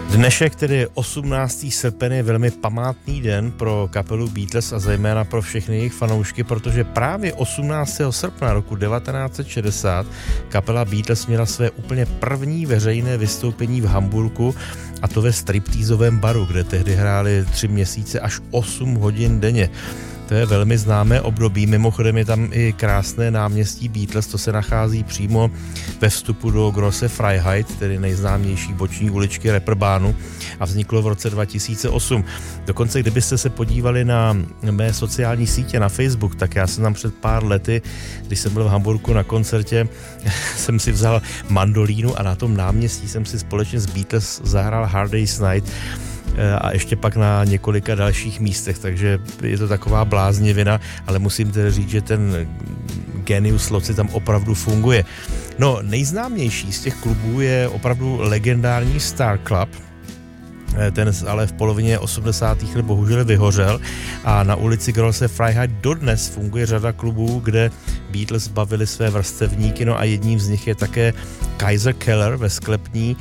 Dnešek, tedy 18. srpen, je velmi památný den pro kapelu Beatles a zejména pro všechny jejich fanoušky, protože právě 18. srpna roku 1960 kapela Beatles měla své úplně první veřejné vystoupení v Hamburku, a to ve striptýzovém baru, kde tehdy hráli 3 měsíce až 8 hodin denně. To je velmi známé období, mimochodem je tam i krásné náměstí Beatles, to se nachází přímo ve vstupu do Grosse Freiheit, tedy nejznámější boční uličky Reeperbahnu, a vzniklo v roce 2008. Dokonce, kdybyste se podívali na mé sociální sítě na Facebook, tak já jsem tam před pár lety, když jsem byl v Hamburku na koncertě, jsem si vzal mandolínu a na tom náměstí jsem si společně s Beatles zahrál Hard Day's Night a ještě pak na několika dalších místech, takže je to taková bláznivina, ale musím tedy říct, že ten genius loci tam opravdu funguje. No, nejznámější z těch klubů je opravdu legendární Star Club, ten ale v polovině 80. let bohužel vyhořel a na ulici Grosse Freiheit dodnes funguje řada klubů, kde Beatles bavili své vrstevníky, no a jedním z nich je také Kaiser Keller ve Sklepní.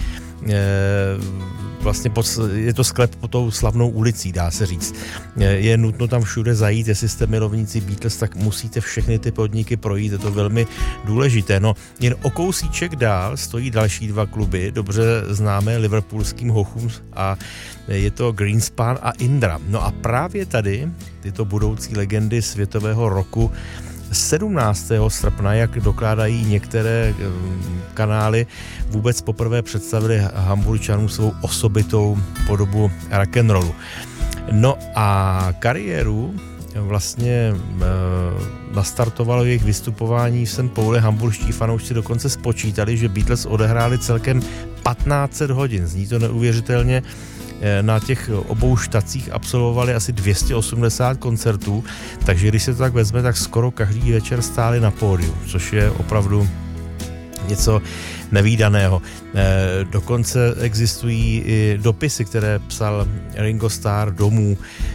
Vlastně je to sklep pod tou slavnou ulicí, dá se říct. Je nutno tam všude zajít, jestli jste milovníci Beatles, tak musíte všechny ty podniky projít, je to velmi důležité. No, jen o kousíček dál stojí další 2 kluby, dobře známé liverpoolským hochům, a je to Greenspan a Indra. No a právě tady tyto budoucí legendy světového roku 17. srpna, jak dokládají některé kanály, vůbec poprvé představili Hamburčanům svou osobitou podobu rock'n'rollu. No a kariéru vlastně nastartovalo jejich vystupování v St. Pauli. Hamburští fanoušci dokonce spočítali, že Beatles odehráli celkem 1500 hodin. Zní to neuvěřitelně. Na těch obou štacích absolvovali asi 280 koncertů, takže když se to tak vezme, tak skoro každý večer stáli na pódiu, což je opravdu něco nevídaného. Dokonce existují i dopisy, které psal Ringo Starr domů,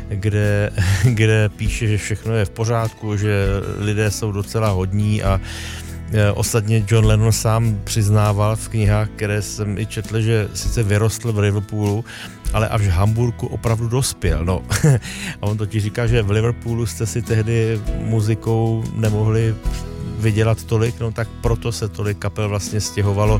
kde píše, že všechno je v pořádku, že lidé jsou docela hodní, a ostatně John Lennon sám přiznával v knihách, které jsem i četl, že sice vyrostl v Liverpoolu, ale až v Hamburku opravdu dospěl. No. A on totiž říká, že v Liverpoolu jste si tehdy muzikou nemohli vydělat tolik, no tak proto se tolik kapel vlastně stěhovalo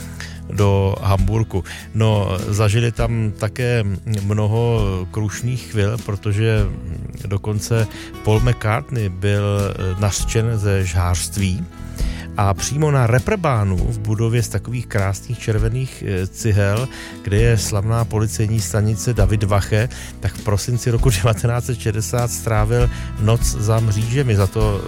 do Hamburku. No, zažili tam také mnoho krušných chvil, protože dokonce Paul McCartney byl nařčen ze žhářství, a přímo na Reeperbahnu v budově z takových krásných červených cihel, kde je slavná policejní stanice David Wache, tak v prosinci roku 1960 strávil noc za mřížemi za to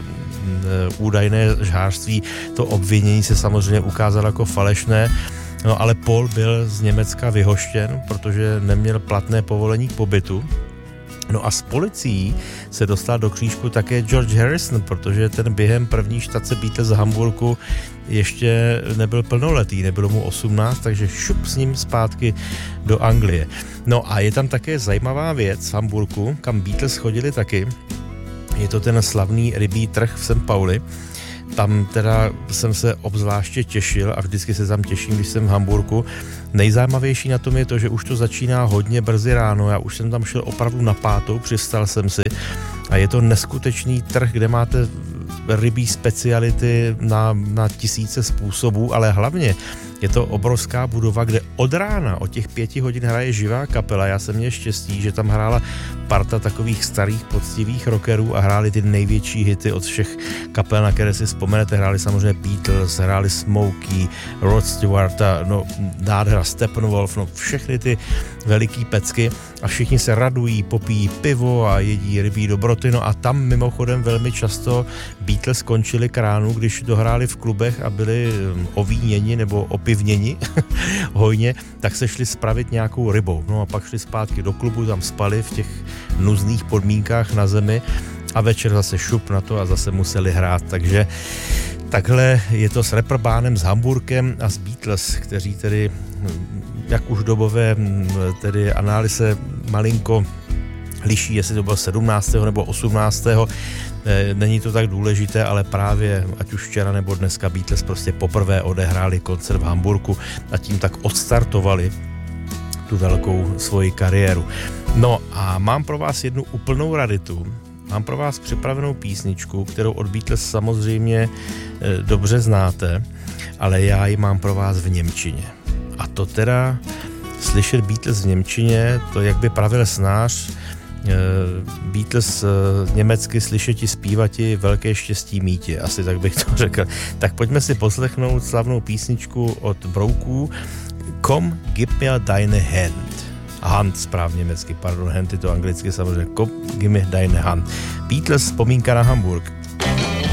údajné žhářství. To obvinění se samozřejmě ukázalo jako falešné, no ale Paul byl z Německa vyhoštěn, protože neměl platné povolení k pobytu. No a s policií se dostal do křížku také George Harrison, protože ten během první štace Beatles z Hamburku ještě nebyl plnoletý, nebylo mu 18, takže šup s ním zpátky do Anglie. No a je tam také zajímavá věc v Hamburku, kam Beatles chodili taky. Je to ten slavný rybí trh v St. Pauli. Tam teda jsem se obzvláště těšil a vždycky se tam těším, když jsem v Hamburku. Nejzajímavější na tom je to, že už to začíná hodně brzy ráno. Já už jsem tam šel opravdu na 5, přistal jsem si, a je to neskutečný trh, kde máte rybí speciality na tisíce způsobů, ale hlavně je to obrovská budova, kde od rána, od těch 5 hodin hraje živá kapela. Já jsem měl štěstí, že tam hrála parta takových starých poctivých rockerů a hráli ty největší hity od všech kapel, na které si vzpomenete. Hráli samozřejmě Beatles, hráli Smokey, Rod Stewart, no nádhera Steppenwolf, no všechny ty veliký pecky, a všichni se radují, popíjí pivo a jedí rybí dobroty. No a tam mimochodem velmi často Beatles skončili k ránu, když dohráli v klubech a byli ovíněni nebo opivněni hojně, tak se šli spravit nějakou rybou. No a pak šli zpátky do klubu, tam spali v těch nuzných podmínkách na zemi a večer zase šup na to a zase museli hrát. Takže takhle je to s Reeperbahnem, s Hamburkem a s Beatles, kteří tedy, jak už dobové tedy anály malinko liší, jestli to bylo 17. nebo 18. Není to tak důležité, ale právě ať už včera nebo dneska Beatles prostě poprvé odehráli koncert v Hamburku a tím tak odstartovali tu velkou svoji kariéru. No a mám pro vás jednu úplnou raritu. Mám pro vás připravenou písničku, kterou od Beatles samozřejmě dobře znáte, ale já ji mám pro vás v němčině. A to teda slyšet Beatles v němčině, to jak by pravil snář, Beatles německy slyšeti, zpívati, velké štěstí míti, asi tak bych to řekl. Tak pojďme si poslechnout slavnou písničku od Brouků Komm, gib mir deine Hand. Hand správně německy, pardon, Hand je to anglicky samozřejmě. Komm, gib mir deine Hand. Beatles, vzpomínka na Hamburg.